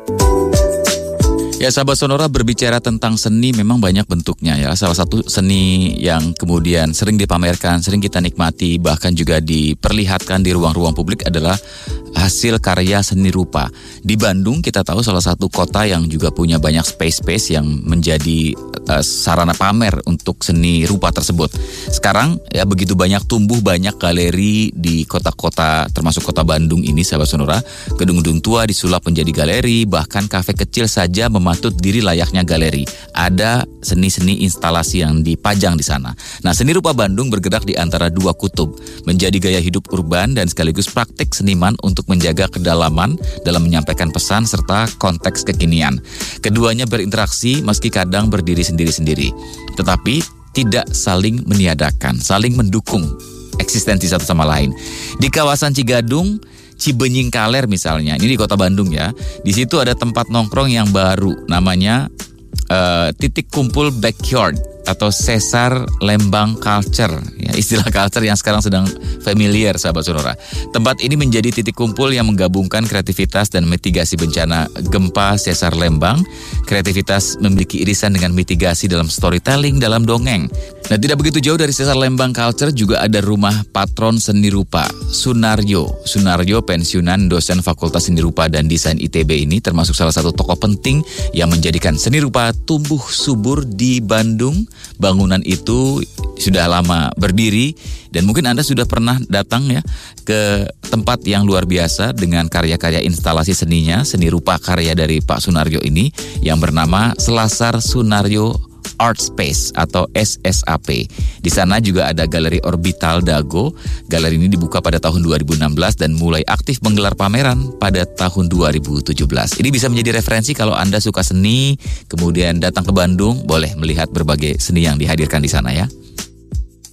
Ya, sahabat Sonora, berbicara tentang seni memang banyak bentuknya ya. Salah satu seni yang kemudian sering dipamerkan, sering kita nikmati, bahkan juga diperlihatkan di ruang-ruang publik adalah hasil karya seni rupa. Di Bandung kita tahu salah satu kota yang juga punya banyak space yang menjadi sarana pamer untuk seni rupa tersebut. Sekarang ya begitu banyak tumbuh banyak galeri di kota-kota termasuk kota Bandung ini, sahabat Sonora. Gedung-gedung tua disulap menjadi galeri, bahkan kafe kecil saja mematut diri layaknya galeri. Ada seni-seni instalasi yang dipajang di sana. Nah, seni rupa Bandung bergerak di antara dua kutub, menjadi gaya hidup urban dan sekaligus praktik seniman untuk menjaga kedalaman dalam menyampaikan pesan serta konteks kekinian. Keduanya berinteraksi meski kadang berdiri sendiri-sendiri, tetapi tidak saling meniadakan, saling mendukung eksistensi satu sama lain. Di kawasan Cigadung, Cibenying Kaler misalnya, ini di kota Bandung ya. Di situ ada tempat nongkrong yang baru, namanya titik kumpul backyard atau Sesar Lembang Culture. Ya, istilah culture yang sekarang sedang familiar, sahabat Sonora. Tempat ini menjadi titik kumpul yang menggabungkan kreativitas dan mitigasi bencana gempa Sesar Lembang. Kreativitas memiliki irisan dengan mitigasi dalam storytelling, dalam dongeng. Nah, tidak begitu jauh dari Sesar Lembang Culture juga ada rumah patron seni rupa Sunaryo. Sunaryo pensiunan dosen Fakultas Seni Rupa dan Desain ITB ini termasuk salah satu tokoh penting yang menjadikan seni rupa tumbuh subur di Bandung. Bangunan itu sudah lama berdiri dan mungkin Anda sudah pernah datang ya ke tempat yang luar biasa dengan karya-karya instalasi seninya, seni rupa karya dari Pak Sunaryo ini yang bernama Selasar Sunaryo Art Space atau SSAP. Di sana juga ada Galeri Orbital Dago. Galeri ini dibuka pada tahun 2016 dan mulai aktif menggelar pameran pada tahun 2017. Ini bisa menjadi referensi kalau Anda suka seni, kemudian datang ke Bandung, boleh melihat berbagai seni yang dihadirkan di sana ya.